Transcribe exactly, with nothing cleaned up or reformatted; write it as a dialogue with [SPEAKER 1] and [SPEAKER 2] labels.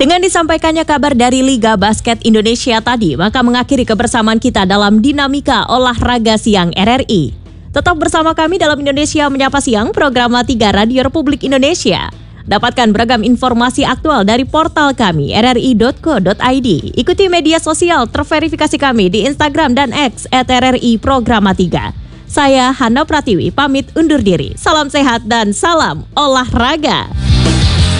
[SPEAKER 1] Dengan disampaikannya kabar dari Liga Basket Indonesia tadi, maka mengakhiri kebersamaan kita dalam Dinamika Olahraga Siang R R I. Tetap bersama kami dalam Indonesia Menyapa Siang, program tiga Radio Republik Indonesia. Dapatkan beragam informasi aktual dari portal kami r r i dot co dot i d. Ikuti media sosial terverifikasi kami di Instagram dan X at R R I Programa tiga. Saya Hana Pratiwi pamit undur diri. Salam sehat dan salam olahraga.